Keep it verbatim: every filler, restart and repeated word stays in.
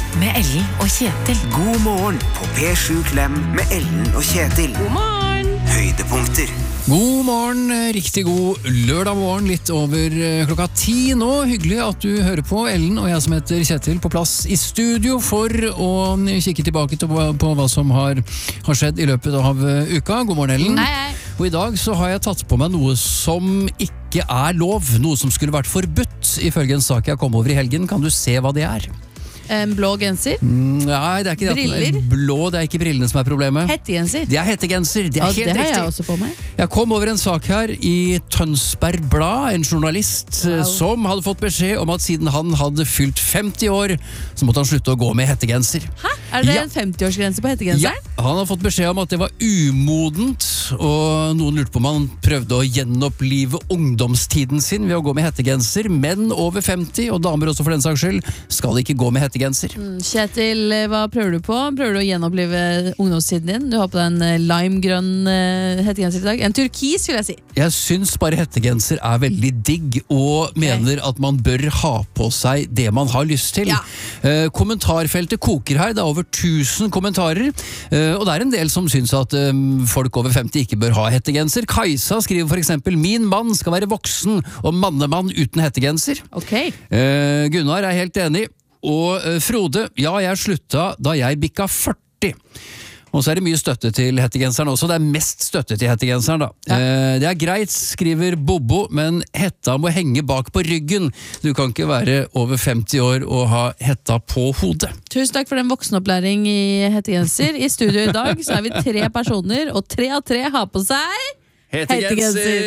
med Ellen og Kjetil. God morgen på P sju Klem med Ellen og Kjetil. God morgen! Høydepunkter. God morgen, riktig god lørdag morgen, litt over klokka ti nå. Hyggelig at du hører på. Ellen og jeg som heter Kjetil på plass i studio for å kikke tilbake til på, på hva som har, har skjedd i løpet av uka. God morgen, Ellen. Hei, hei. Og i dag så har jeg tatt på meg noe som ikke er lov, noe som skulle vært forbudt ifølge en sak jeg kom over i helgen. Kan du se hva det er? En blå genser. Mm, nei, det er ikke det. Briller. Blå, det er ikke brillene som er problemet. Hettegenser. Det er hettegenser, det er Ja, helt det har riktig. jeg også på meg. Jeg kom over en sak her i Tønsberg Blad, en journalist Wow. som hadde fått beskjed om at siden han hadde fylt femti år, så måtte han slutte å gå med hettegenser. Hæ? Er det Ja. en femti-årsgrense på Ja, hettegenseren? han har fått beskjed om at det var umodent, og noen lurte på om han prøvde å gjenopplive ungdomstiden sin ved å gå med hettegenser. Menn over femti, og damer også for den saks skyld, skal ikke gå med hettegenser. Mm, Kjetil, hva prøver du på? Prøver du å gjenopplive ungdomstiden din? Du har på deg en eh, limegrønn eh, hettegenser i dag. En turkis, vil jeg si. Jeg syns bare hettegenser er veldig digg, og mener at man bør ha på seg det man har lyst til. Ja. Eh, kommentarfeltet koker her, det er over tusen kommentarer, eh, og det er en del som syns at eh, folk over femti ikke bør ha hettegenser. Kajsa skriver for eksempel: min mann skal være voksen og mannemann uten hettegenser. Ok. Eh, Gunnar er helt enig. Og eh, Frode, ja, jeg slutta da jeg bikka førti. Og så er det mye støtte til hettegenseren også. Det er mest støtte til hettegenseren, da. Ja. Eh, det er greit, skriver Bobo, men hetta må henge bak på ryggen. Du kan ikke være over femti år og ha hetta på hodet. Tusen takk for den voksenopplæring i hettegenser. I studio i dag så er vi tre personer, og tre av tre har på seg hettegenser.